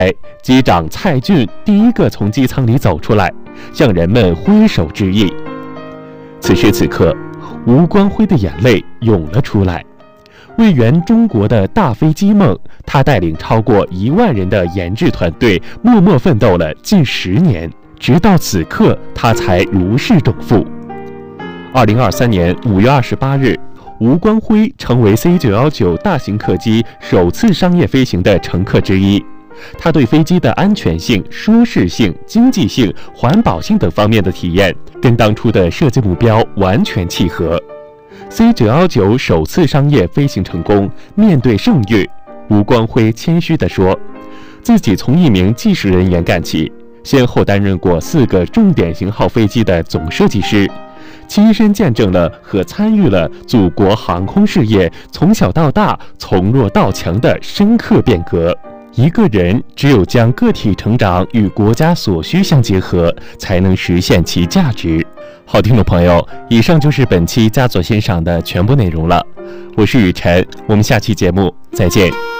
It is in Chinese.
机长蔡骏第一个从机舱里走出来，向人们挥手致意。此时此刻，吴光辉的眼泪涌了出来。为圆中国的大飞机梦，他带领超过1万人的研制团队，默默奋斗了近10年，直到此刻，他才如释重负。2023年5月28日，吴光辉成为 C919 大型客机首次商业飞行的乘客之一。他对飞机的安全性、舒适性、经济性、环保性等方面的体验，跟当初的设计目标完全契合。C919 首次商业飞行成功，面对盛誉，吴光辉谦虚地说，自己从一名技术人员干起，先后担任过4个重点型号飞机的总设计师，亲身见证了和参与了祖国航空事业从小到大、从弱到强的深刻变革。一个人只有将个体成长与国家所需相结合，才能实现其价值。好，听众朋友，以上就是本期家左欣赏的全部内容了。我是雨辰，我们下期节目再见。